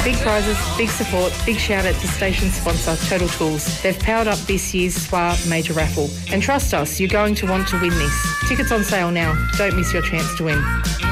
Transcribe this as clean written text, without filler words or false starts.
Big prizes, big support, big shout out to station sponsor Total Tools. They've powered up this year's SWA Major Raffle. And trust us, you're going to want to win this. Tickets on sale now. Don't miss your chance to win.